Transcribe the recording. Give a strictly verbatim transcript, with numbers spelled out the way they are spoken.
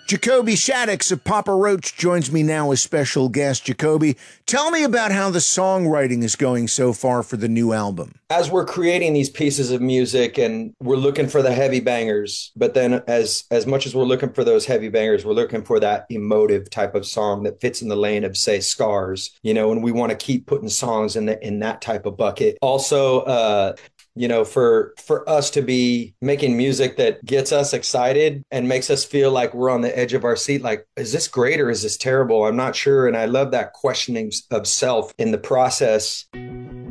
Jacoby Shaddix of Papa Roach joins me now as special guest. Jacoby, tell me about how the songwriting is going so far for the new album. As we're creating these pieces of music and we're looking for the heavy bangers, but then as as much as we're looking for those heavy bangers, we're looking for that emotive type of song that fits in the lane of, say, Scars, you know, and we want to keep putting songs in the, in that type of bucket. Also, uh, you know, for for us to be making music that gets us excited and makes us feel like we're on the edge of our seat, like, is this great or is this terrible? I'm not sure. And I love that questioning of self in the process.